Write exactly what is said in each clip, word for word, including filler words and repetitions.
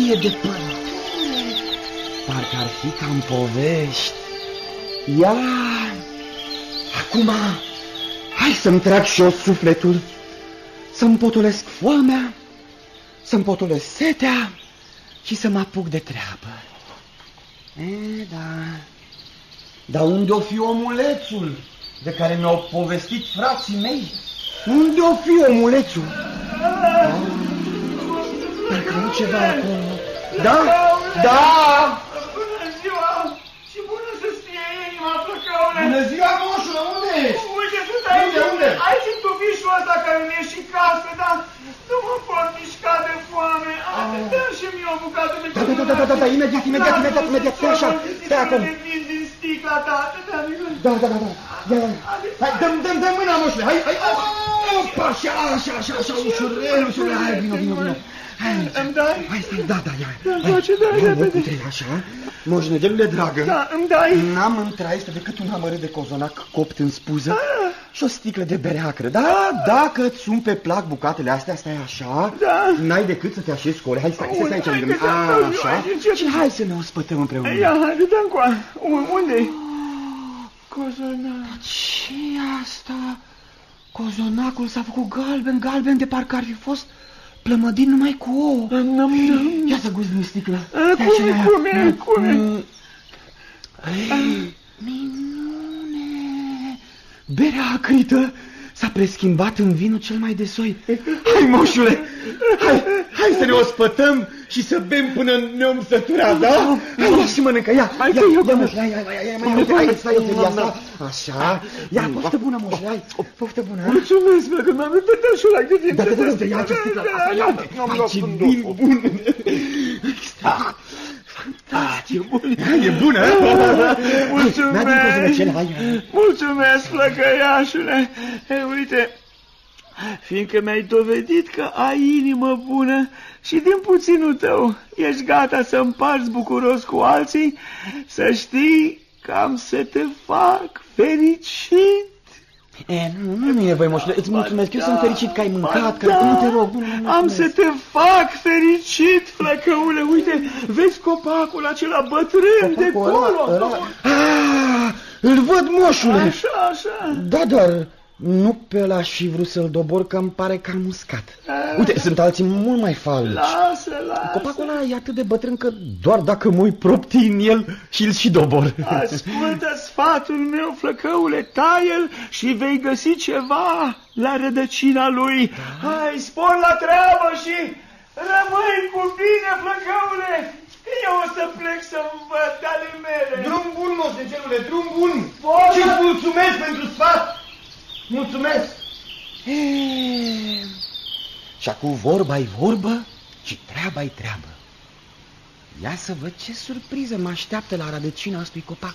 mie de pălături, parcă ar fi ca în povești. Ia, acum, hai să-mi trag și eu sufletul, să-mi potolesc foamea, să-mi potolesc setea și să mă apuc de treabă. E, da. Dar unde o fi omulețul de care mi-au povestit frații mei? Unde o fi omulețul? Da. Parcă nu ceva acolo. Da? Da! Bună ziua! Și bună să-ți fie inima, Flăcăule! Bună ziua, moșule, unde ești? Uite, sunt aici, unde, unde? aici în tufișul ăsta care mi-e și casă, dar nu mă pot mișca de foame. Dă-mi și mie o bucată de da, da, da, da, da, da, imediat, imediat, imediat, imediat, stai așa, stai acum. Din sticla ta, da, da, da, da, ia, ia, hai, dăm, dăm, dăm mâna, moșule, hai, hai, opa, așa, așa, așa, așa, ușurel, ușurel, hai, vino, vino, vino. Îmi dai? Hai, stai, da, da, ia. Îmi face, da, repede. Așa, moșnegelule dragă. Da, îmi dai. N-am în traistă decât un amărât de cozonac copt în spuză și o sticlă de bere acră. Da, dacă îți sunt pe plac bucatele astea, stai așa, da. N-ai decât să te așezi cu ore. Hai, stai, stai, stai, stai, stai, așa, și hai să ne ospătăm împreună. Ia, haide, dă-mi coa. Unde-i? Cozonac. Ce asta? Cozonacul s-a făcut galben, galben, de parcă ar fi fost plămădin numai cu ouă. Ia să guzi din sticlă. Cum e, cum e, cum e? Minune! Berea acrită s-a preschimbat în vinul cel mai de soi. Hai, moșule, hai, hai să ne ospătăm și să bem până ne-om sătura, da? Hai, ia și mănâncă, ia, ia, ia, moșule, ia, ia, ia, ia, hai, stai eu felia asta, așa, ia, poftă bună, moșule, hai, poftă bună. Mulțumesc, bă, că m-am uitat un șurac de din. Da, da, da, ia ce sticlă, hai, ce vin bun. Fantastic, e bună, mulțumesc, mulțumesc, flăcăiașule. Ei, uite, fiindcă mi-ai dovedit că ai inimă bună și din puținul tău ești gata să împarți bucuros cu alții, să știi că am să te fac fericit. E, nu, nu, nu e voi, moșule, îți mulțumesc, eu sunt fericit că ai mâncat, că nu te rog, nu, nu, am să te fac fericit, Flăcăule, uite, vezi copacul acela bătrân de acolo? Ah, îl văd, moșule. Așa, așa. Da, dar nu pe ăla aș fi vrut să-l dobor, că îmi pare cam muscat. Uite, sunt alții mult mai falnici. Lasă, lasă. Copacul ăla e atât de bătrân că doar dacă mă uit propti în el și-l și dobor. Ascultă sfatul meu, Flăcăule, taie-l și vei găsi ceva la rădăcina lui. Da. Hai, spor la treabă și rămâi cu bine, Flăcăule. Eu o să plec să-mi văd ale mele. Drum bun, moșnegelule, drum bun. Și-ți mulțumesc pentru sfat. Mulțumesc! Eee... Și acum vorba-i vorbă și treaba-i treabă. Ia să văd ce surpriză mă așteaptă la rădăcina acestui copac.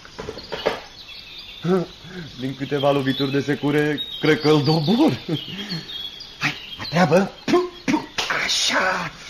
Din câteva lovituri de secure, cred că îl dobor. Hai, la treabă! Așa!